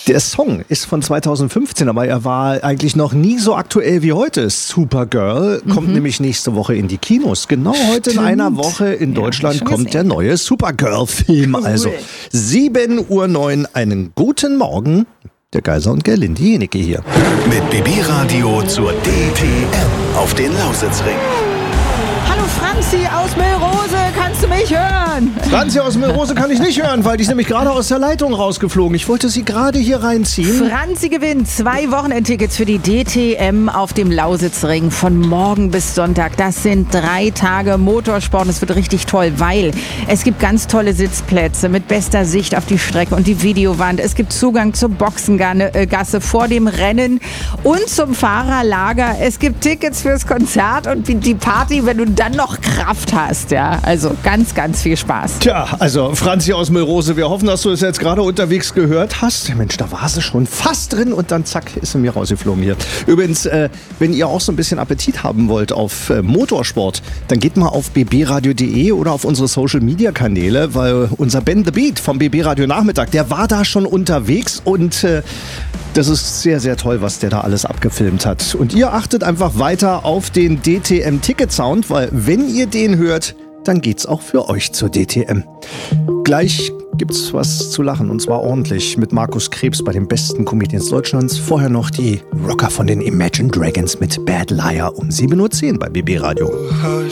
Der Song ist von 2015, aber er war eigentlich noch nie so aktuell wie heute. Supergirl kommt nämlich nächste Woche in die Kinos. Genau heute in einer Woche in Deutschland kommt der neue Supergirl-Film. Cool. Also 7:09 Uhr, einen guten Morgen. Der Geiser und Gerlinde Jenecke hier. Mit BB-Radio zur DTM auf den Lausitzring. Hallo Franzi aus Melrose, kannst du mich hören? Franzi aus Melrose kann ich nicht hören, weil die ist nämlich gerade aus der Leitung rausgeflogen. Ich wollte sie gerade hier reinziehen. Franzi gewinnt 2 Wochenendtickets für die DTM auf dem Lausitzring von morgen bis Sonntag. Das sind 3 Tage Motorsport. Es wird richtig toll, weil es gibt ganz tolle Sitzplätze mit bester Sicht auf die Strecke und die Videowand. Es gibt Zugang zur Boxengasse vor dem Rennen und zum Fahrerlager. Es gibt Tickets fürs Konzert und die Party, wenn du dann noch Kraft hast. Ja, also ganz, ganz viel Spaß. Tja, also Franzi aus Melrose, wir hoffen, dass du es jetzt gerade unterwegs gehört hast. Mensch, da war sie schon fast drin und dann zack, ist sie mir rausgeflogen hier. Übrigens, wenn ihr auch so ein bisschen Appetit haben wollt auf Motorsport, dann geht mal auf bbradio.de oder auf unsere Social-Media-Kanäle, weil unser Ben The Beat vom BB Radio Nachmittag, der war da schon unterwegs und das ist sehr, sehr toll, was der da alles abgefilmt hat. Und ihr achtet einfach weiter auf den DTM-Ticket-Sound, weil wenn ihr den hört, dann geht's auch für euch zur DTM. Gleich gibt's was zu lachen und zwar ordentlich mit Markus Krebs bei den besten Comedians Deutschlands. Vorher noch die Rocker von den Imagine Dragons mit Bad Liar um 7:10 Uhr bei BB Radio.